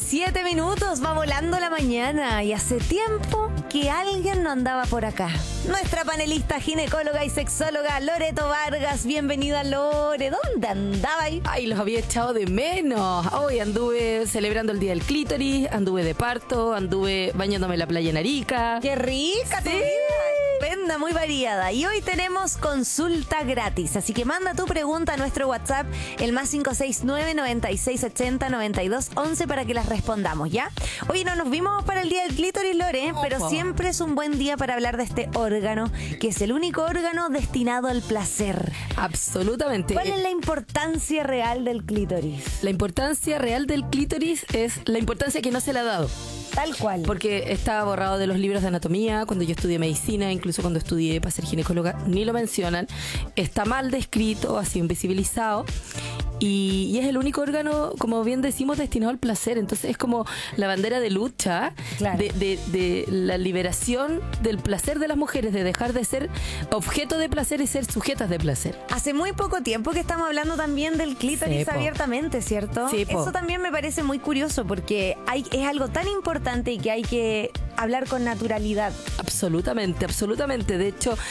7 minutos, va volando la mañana y hace tiempo que alguien no andaba por acá. Nuestra panelista, ginecóloga y sexóloga Loreto Vargas. Bienvenida, Lore. ¿Dónde andaba ahí? Ay, los había echado de menos. Hoy anduve celebrando el Día del Clítoris, anduve de parto, anduve bañándome en la playa en Arica. ¡Qué rica tu vida! Estupenda, muy variada. Y hoy tenemos consulta gratis, así que manda tu pregunta a nuestro WhatsApp, el más 569-9680-9211 para que las respondamos, ¿ya? Hoy no nos vimos para el Día del Clítoris, Lore, pero siempre es un buen día para hablar de este órgano, que es el único órgano destinado al placer. Absolutamente. ¿Cuál es la importancia real del clítoris? La importancia real del clítoris es la importancia que no se le ha dado. Tal cual. Porque está borrado de los libros de anatomía. Cuando yo estudié medicina, incluso cuando estudié para ser ginecóloga, ni lo mencionan. Está mal descrito, así invisibilizado. Y es el único órgano, como bien decimos, destinado al placer. Entonces es como la bandera de lucha, claro, de la liberación del placer de las mujeres, de dejar de ser objeto de placer y ser sujetas de placer. Hace muy poco tiempo que estamos hablando también del clítoris abiertamente, ¿cierto? Sí, eso también me parece muy curioso porque es algo tan importante y que hay que hablar con naturalidad. Absolutamente, absolutamente. De hecho,